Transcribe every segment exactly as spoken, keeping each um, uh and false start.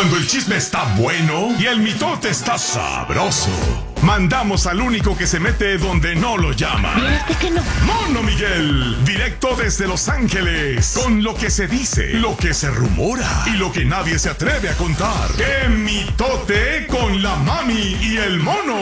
Cuando el chisme está bueno y el mitote está sabroso, mandamos al único que se mete donde no lo llaman. Fíjate que no. Mono Miguel, directo desde Los Ángeles, con lo que se dice, lo que se rumora y lo que nadie se atreve a contar. ¡Qué mitote con la mami y el mono!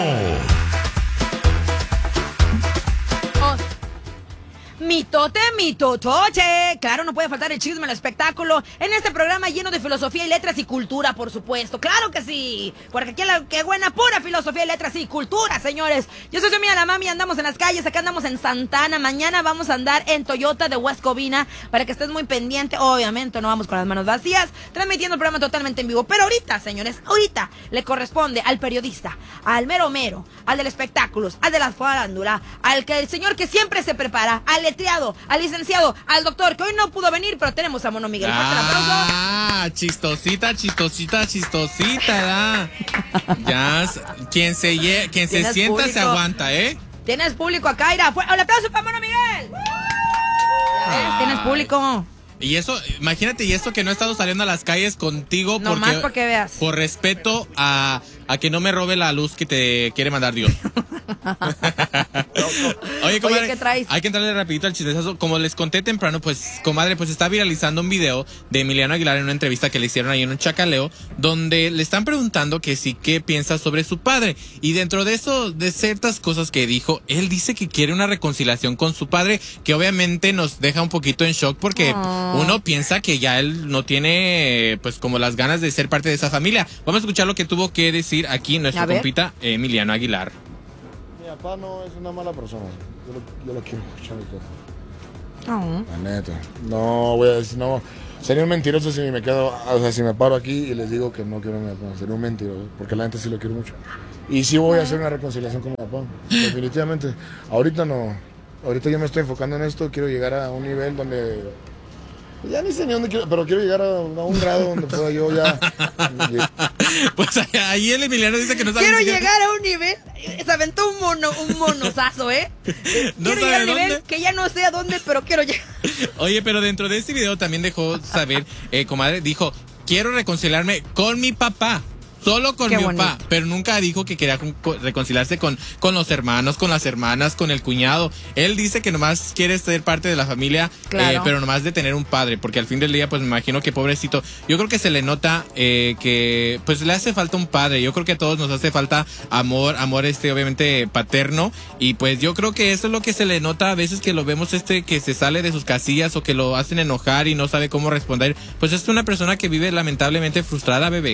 Oh. Mitote, mitotoche. Claro, no puede faltar el chisme, el espectáculo en este programa lleno de filosofía y letras y cultura, por supuesto. Claro que sí, porque aquí la que buena, pura filosofía y letras y cultura, señores. Yo soy su amiga la mami, andamos en las calles, acá andamos en Santana. Mañana vamos a andar en Toyota de West Covina, para que estés muy pendiente. Obviamente no vamos con las manos vacías, transmitiendo el programa totalmente en vivo. Pero ahorita, señores, ahorita le corresponde al periodista, al mero mero, al del espectáculos, al de la farándula, al que el señor que siempre se prepara, al letrado, al licenciado, al doctor, que hoy no pudo venir, pero tenemos a Mono Miguel. Fuerte el aplauso. Ah, chistosita, chistosita, chistosita, ¿da? Ya, quien se, lle- quien se sienta público, se aguanta, ¿eh? Tienes público acá, Ira. ¡Un aplauso para Mono Miguel! Ya ves, tienes público. Y eso, imagínate, y esto que no he estado saliendo a las calles contigo no porque, más porque veas. Por respeto a, a que no me robe la luz que te quiere mandar Dios. Oye, comadre, Oye, ¿qué traes? Hay que entrarle rapidito al chistezazo. Como les conté temprano, pues, comadre, pues está viralizando un video de Emiliano Aguilar en una entrevista que le hicieron ahí en un chacaleo, donde le están preguntando que sí, qué piensa sobre su padre. Y dentro de eso, de ciertas cosas que dijo, él dice que quiere una reconciliación con su padre, que obviamente nos deja un poquito en shock porque oh. uno piensa que ya él no tiene, pues, como las ganas de ser parte de esa familia. Vamos a escuchar lo que tuvo que decir aquí nuestro compita Emiliano Aguilar. Mi papá no es una mala persona. Yo lo, yo lo quiero mucho, mi papá. Oh. La neta. No voy a decir, no. Sería un mentiroso si me quedo, o sea, si me paro aquí y les digo que no quiero a mi papá. Sería un mentiroso, porque la gente sí lo quiere mucho. Y sí voy a hacer una reconciliación con mi papá. Definitivamente. Ahorita no. Ahorita yo me estoy enfocando en esto. Quiero llegar a un nivel donde... Ya ni sé ni dónde quiero, pero quiero llegar a, a un grado donde pueda yo ya... Pues ahí el Emiliano dice que no sabe... Quiero llegar a un nivel... Se aventó un mono, un monosazo, ¿eh? No quiero llegar a un dónde. nivel que ya no sé a dónde, pero quiero llegar. Oye, pero dentro de este video también dejó saber, eh, comadre, dijo, quiero reconciliarme con mi papá. Solo con Qué mi bonito. papá, pero nunca dijo que quería con, con, reconciliarse con, con los hermanos, con las hermanas, con el cuñado. Él dice que nomás quiere ser parte de la familia, claro. eh, pero nomás de tener un padre, porque al fin del día, pues me imagino que pobrecito, yo creo que se le nota eh, que pues le hace falta un padre. Yo creo que a todos nos hace falta amor, amor este obviamente paterno, y pues yo creo que eso es lo que se le nota a veces que lo vemos este que se sale de sus casillas o que lo hacen enojar y no sabe cómo responder. Pues es una persona que vive lamentablemente frustrada, bebé.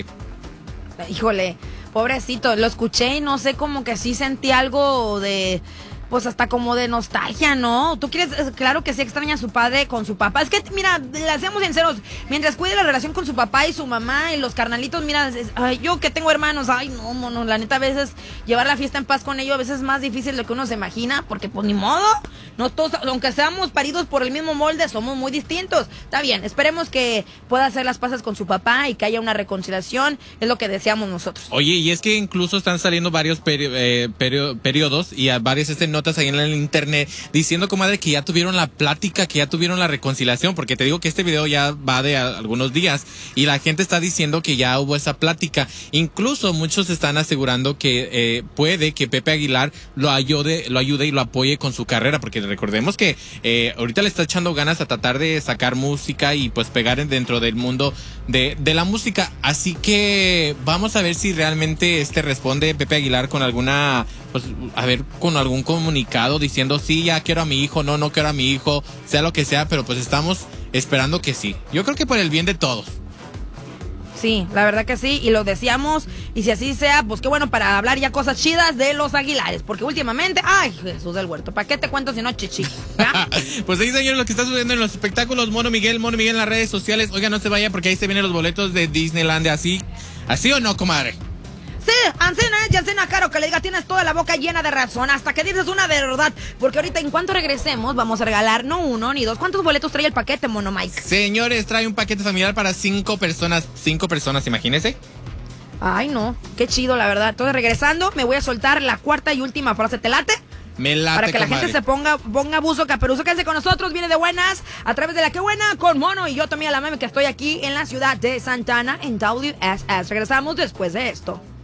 Híjole, pobrecito, lo escuché y no sé, como que sí sentí algo de... Pues hasta como de nostalgia, ¿no? ¿Tú quieres? Claro que sí extraña a su padre con su papá. Es que, mira, le seamos sinceros, mientras cuide la relación con su papá y su mamá y los carnalitos, mira, es, ay, yo que tengo hermanos, ay, no, mono, la neta, a veces llevar la fiesta en paz con ellos a veces es más difícil de lo que uno se imagina, porque pues ni modo, no todos, aunque seamos paridos por el mismo molde, somos muy distintos. Está bien, esperemos que pueda hacer las paces con su papá y que haya una reconciliación, es lo que deseamos nosotros. Oye, y es que incluso están saliendo varios peri- eh, peri- periodos y a varias este notas ahí en el internet diciendo, comadre, que ya tuvieron la plática, que ya tuvieron la reconciliación, porque te digo que este video ya va de a, algunos días y la gente está diciendo que ya hubo esa plática. Incluso muchos están asegurando que eh, puede que Pepe Aguilar lo ayude, lo ayude y lo apoye con su carrera, porque recordemos que eh, ahorita le está echando ganas a tratar de sacar música y pues pegar dentro del mundo de, de la música. Así que vamos a ver si realmente este responde Pepe Aguilar con alguna, pues a ver, con algún comunicado diciendo sí, ya quiero a mi hijo, no, no quiero a mi hijo, sea lo que sea, pero pues estamos esperando que sí. Yo creo que por el bien de todos. Sí, la verdad que sí, y lo deseamos, y si así sea, pues qué bueno para hablar ya cosas chidas de los Aguilares, porque últimamente, ay, Jesús del Huerto, ¿para qué te cuento si no chichi? Pues ahí, señores, lo que está sucediendo en los espectáculos, Mono Miguel, Mono Miguel en las redes sociales. Oiga, no se vaya porque ahí se vienen los boletos de Disneyland, así, así o no, comadre. Sí, Ancena, ya Ancena, Caro, que le diga, tienes toda la boca llena de razón, hasta que dices una verdad, porque ahorita en cuanto regresemos vamos a regalar no uno ni dos. ¿Cuántos boletos trae el paquete, Mono Mike? Señores, trae un paquete familiar para cinco personas, cinco personas, imagínense. Ay, no, qué chido, la verdad. Entonces, regresando, me voy a soltar la cuarta y última frase. ¿Te late? Me late, Para que la comadre. gente se ponga, ponga buzo caperuzo. Quédense con nosotros, viene de buenas a través de La Que Buena con Mono y yo también a la mami que estoy aquí en la ciudad de Santana en W S S. Regresamos después de esto.